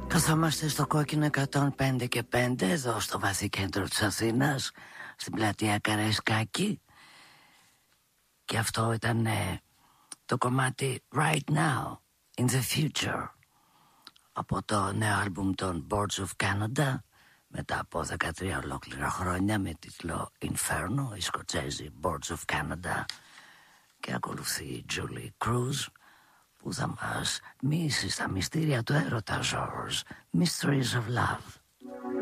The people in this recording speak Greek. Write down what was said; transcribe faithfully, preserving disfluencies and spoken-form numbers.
Καθόμαστε στο κόκκινο εκατόν πέντε και πέντε εδώ στο βαθύ κέντρο της Αθήνας, στην πλατεία Καραϊσκάκη, και αυτό ήταν ε, το κομμάτι Right Now in the Future από το νέο άλμπουμ των Boards of Canada, μετά από δεκατρία ολόκληρα χρόνια, με τίτλο Inferno, οι Σκοτσέζοι Boards of Canada, και ακολουθεί η Julie Cruz που θα μας μίσει στα μυστήρια του έρωτα, George, Mysteries of Love.